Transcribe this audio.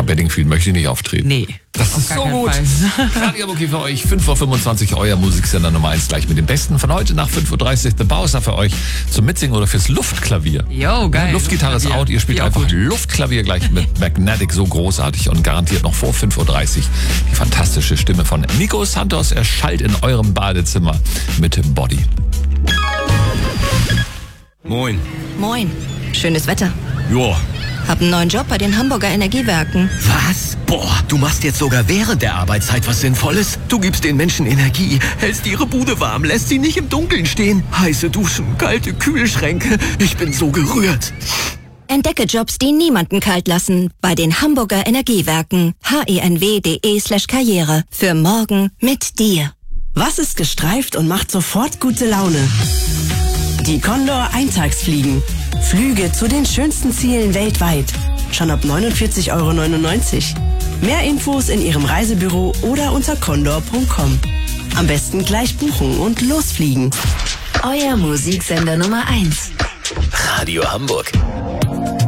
Bedingfield möchte ich nicht auftreten. Nee. Das ist gar so keinen gut. Fall. Radio Bookie für euch, 5.25 Uhr, euer Musiksender Nummer 1 gleich mit dem Besten. Von heute nach 5.30 Uhr The Bowser für euch zum Mitsingen oder fürs Luftklavier. Jo, geil. Luftgitarre ist out, ihr spielt Ja, einfach gut. Luftklavier gleich mit Magnetic, so großartig und garantiert noch vor 5.30 Uhr die fantastische Stimme von Nico Santos. Er schallt in eurem Badezimmer mit Body. Moin. Moin. Schönes Wetter. Joa. Hab einen neuen Job bei den Hamburger Energiewerken. Was? Boah, du machst jetzt sogar während der Arbeitszeit was Sinnvolles. Du gibst den Menschen Energie, hältst ihre Bude warm, lässt sie nicht im Dunkeln stehen. Heiße Duschen, kalte Kühlschränke. Ich bin so gerührt. Entdecke Jobs, die niemanden kalt lassen. Bei den Hamburger Energiewerken. henw.de/karriere. Für morgen mit dir. Was ist gestreift und macht sofort gute Laune? Die Condor Eintagsfliegen. Flüge zu den schönsten Zielen weltweit. Schon ab 49,99 €. Mehr Infos in Ihrem Reisebüro oder unter condor.com. Am besten gleich buchen und losfliegen. Euer Musiksender Nummer 1. Radio Hamburg.